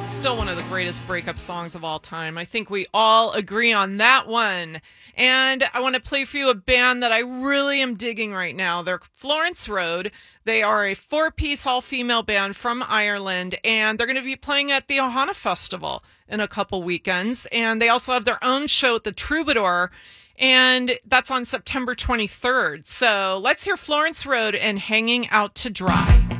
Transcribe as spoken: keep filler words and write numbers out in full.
Still one of the greatest breakup songs of all time. I think we all agree on that one. And I want to play for you a band that I really am digging right now. They're Florence Road. They are a four-piece all-female band from Ireland, and they're going to be playing at the Ohana Festival in a couple weekends. And they also have their own show at the Troubadour, and that's on September twenty-third. So let's hear Florence Road and Hanging Out to Dry.